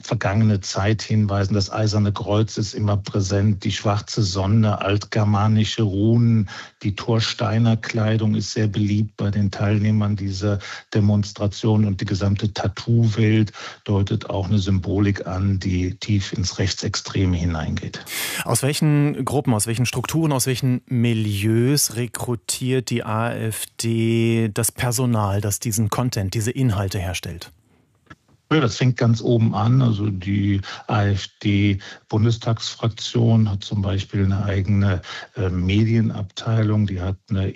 vergangene Zeit hinweisen. Das Eiserne Kreuz ist immer präsent, die schwarze Sonne, altgermanische Runen, die Torsteiner Kleidung ist sehr beliebt bei den Teilnehmern dieser Demonstration und die gesamte Tattoo-Welt deutet auch eine Symbolik an, die tief ins Rechtsextreme hineingeht. Aus welchen Gruppen, aus welchen Strukturen, aus welchen Milieus rekrutiert die AfD das Personal, das diesen Content, diese Inhalte herstellt? Ja, das fängt ganz oben an. Also die AfD-Bundestagsfraktion hat zum Beispiel eine eigene Medienabteilung, die hat eine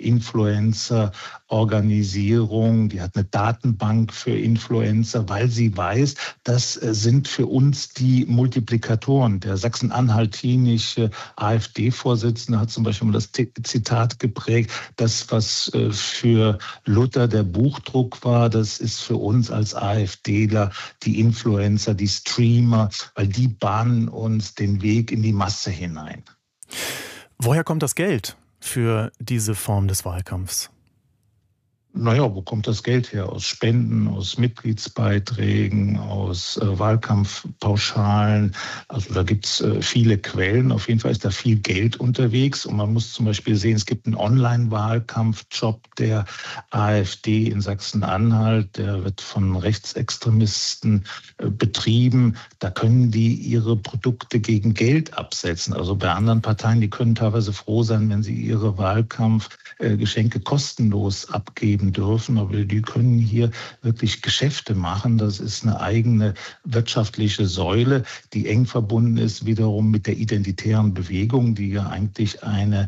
Influencer-Organisierung, die hat eine Datenbank für Influencer, weil sie weiß, das sind für uns die Multiplikatoren. Der sachsen-anhaltinische AfD-Vorsitzende hat zum Beispiel mal das Zitat geprägt, das, was für Luther der Buchdruck war, das ist für uns als AfDler die Influencer, die Streamer, weil die bahnen uns den Weg in die Masse hinein. Woher kommt das Geld für diese Form des Wahlkampfs? Naja, wo kommt das Geld her? Aus Spenden, aus Mitgliedsbeiträgen, aus Wahlkampfpauschalen. Also da gibt's viele Quellen. Auf jeden Fall ist da viel Geld unterwegs. Und man muss zum Beispiel sehen, es gibt einen Online-Wahlkampfjob der AfD in Sachsen-Anhalt. Der wird von Rechtsextremisten betrieben. Da können die ihre Produkte gegen Geld absetzen. Also bei anderen Parteien, die können teilweise froh sein, wenn sie ihre Wahlkampfgeschenke kostenlos abgeben dürfen, aber die können hier wirklich Geschäfte machen. Das ist eine eigene wirtschaftliche Säule, die eng verbunden ist wiederum mit der identitären Bewegung, die ja eigentlich eine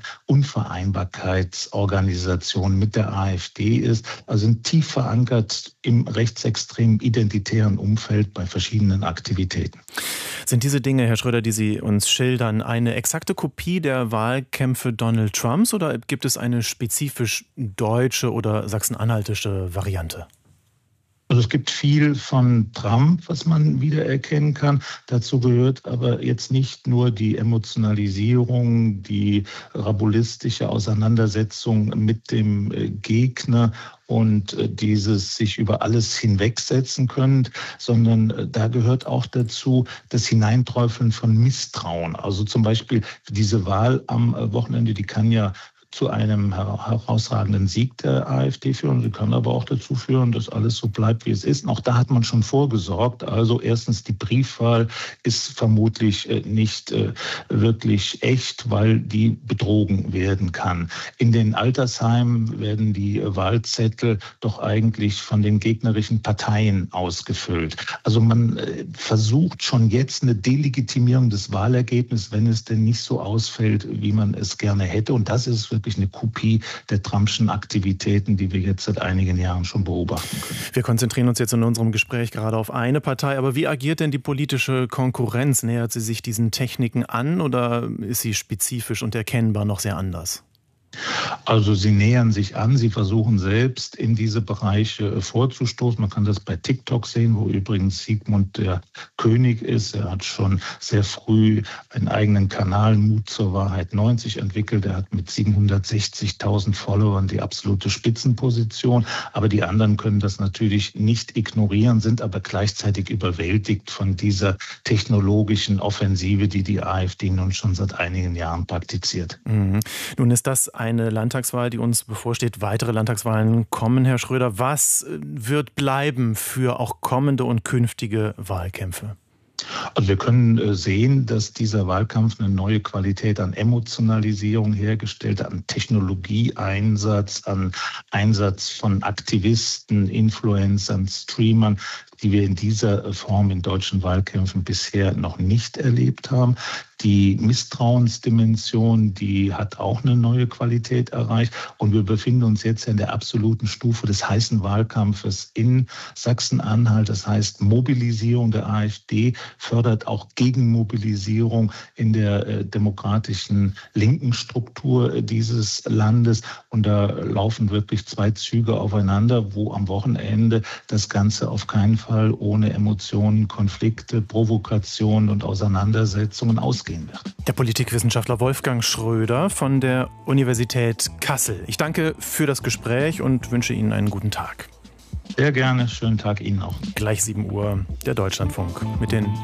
Unvereinbarkeitsorganisation mit der AfD ist, also sind tief verankert im rechtsextremen identitären Umfeld bei verschiedenen Aktivitäten. Sind diese Dinge, Herr Schröder, die Sie uns schildern, eine exakte Kopie der Wahlkämpfe Donald Trumps oder gibt es eine spezifisch deutsche oder sachsen-anhaltische Variante? Also es gibt viel von Trump, was man wiedererkennen kann. Dazu gehört aber jetzt nicht nur die Emotionalisierung, die rabulistische Auseinandersetzung mit dem Gegner und dieses sich über alles hinwegsetzen können, sondern da gehört auch dazu das Hineinträufeln von Misstrauen. Also zum Beispiel diese Wahl am Wochenende, die kann ja zu einem herausragenden Sieg der AfD führen. Sie kann aber auch dazu führen, dass alles so bleibt, wie es ist. Und auch da hat man schon vorgesorgt. Also erstens, die Briefwahl ist vermutlich nicht wirklich echt, weil die betrogen werden kann. In den Altersheimen werden die Wahlzettel doch eigentlich von den gegnerischen Parteien ausgefüllt. Also man versucht schon jetzt eine Delegitimierung des Wahlergebnisses, wenn es denn nicht so ausfällt, wie man es gerne hätte. Und das ist wirklich eine Kopie der Trumpschen Aktivitäten, die wir jetzt seit einigen Jahren schon beobachten können. Wir konzentrieren uns jetzt in unserem Gespräch gerade auf eine Partei, aber wie agiert denn die politische Konkurrenz? Nähert sie sich diesen Techniken an oder ist sie spezifisch und erkennbar noch sehr anders? Also sie nähern sich an, sie versuchen selbst in diese Bereiche vorzustoßen. Man kann das bei TikTok sehen, wo übrigens Sigmund der König ist. Er hat schon sehr früh einen eigenen Kanal, Mut zur Wahrheit 90, entwickelt. Er hat mit 760.000 Followern die absolute Spitzenposition. Aber die anderen können das natürlich nicht ignorieren, sind aber gleichzeitig überwältigt von dieser technologischen Offensive, die die AfD nun schon seit einigen Jahren praktiziert. Mhm. Nun ist das eine Landtagswahl, die uns bevorsteht. Weitere Landtagswahlen kommen, Herr Schröder. Was wird bleiben für auch kommende und künftige Wahlkämpfe? Also wir können sehen, dass dieser Wahlkampf eine neue Qualität an Emotionalisierung hergestellt hat, an Technologieeinsatz, an Einsatz von Aktivisten, Influencern, Streamern, die wir in dieser Form in deutschen Wahlkämpfen bisher noch nicht erlebt haben. Die Misstrauensdimension, die hat auch eine neue Qualität erreicht. Und wir befinden uns jetzt in der absoluten Stufe des heißen Wahlkampfes in Sachsen-Anhalt. Das heißt, Mobilisierung der AfD fördert auch Gegenmobilisierung in der demokratischen linken Struktur dieses Landes. Und da laufen wirklich zwei Züge aufeinander, wo am Wochenende das Ganze auf keinen Fall ohne Emotionen, Konflikte, Provokationen und Auseinandersetzungen ausgehen wird. Der Politikwissenschaftler Wolfgang Schröder von der Universität Kassel. Ich danke für das Gespräch und wünsche Ihnen einen guten Tag. Sehr gerne. Schönen Tag Ihnen auch. Gleich 7 Uhr, der Deutschlandfunk mit den